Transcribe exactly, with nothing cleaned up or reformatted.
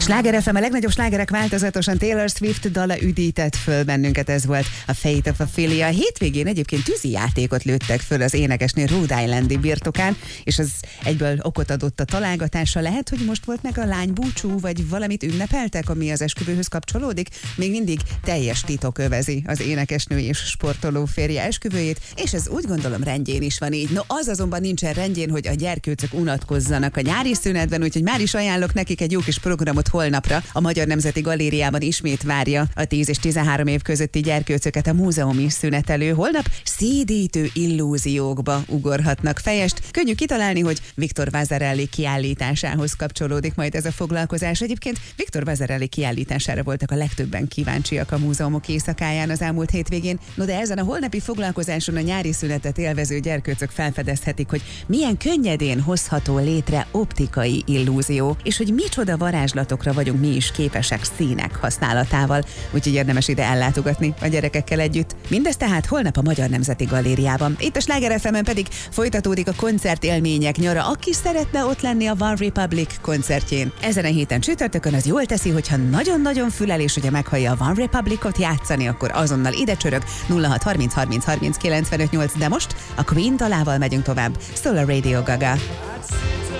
Sláger ef em, a legnagyobb slágerek változatosan. Taylor Swift dala üdített föl bennünket, ez volt a Fate of Ophelia. A hétvégén egyébként tűzi játékot lőttek föl az énekesnő Rhode Islandi birtokán, és az egyből okot adott a találgatásra. Lehet, hogy most volt meg a lány búcsú, vagy valamit ünnepeltek, ami az esküvőhöz kapcsolódik. Még mindig teljes titok övezi az énekesnő és sportoló férje esküvőjét, és ez úgy gondolom rendjén is van így. No, az azonban nincsen rendjén, hogy a gyerkőcök unatkozzanak a nyári szünetben, úgyhogy már is ajánlok nekik egy jó kis programot holnapra. A Magyar Nemzeti Galériában ismét várja a tíz és tizenhárom év közötti gyerkőcöket a múzeumi szünetelő. Holnap szédítő illúziókba ugorhatnak fejest. Könnyű kitalálni, hogy Victor Vasarely kiállításához kapcsolódik majd ez a foglalkozás. Egyébként Victor Vasarely kiállítására voltak a legtöbben kíváncsiak a múzeumok éjszakáján az elmúlt hétvégén. No, de ezen a holnapi foglalkozáson a nyári szünetet élvező gyerkőcök felfedezhetik, hogy milyen könnyedén hozható létre optikai illúzió, és hogy micsoda varázslatokra vagyunk mi is képesek színek használatával. Úgyhogy érdemes ide ellátogatni a gyerekekkel együtt. Mindez tehát holnap a Magyar Nemzeti Galériában. Itt a Sláger ef emen pedig folytatódik a koncertélmények nyara. Aki szeretne ott lenni a One Republic koncertjén ezen a héten csütörtökön, az jól teszi, hogyha nagyon-nagyon fülel, és hogyha meghallja a One Republicot játszani, akkor azonnal ide csörög nulla hat harminc harminc harminc kilencvenöt nyolc. De most a Queen dalával megyünk tovább. Solar Radio Gaga.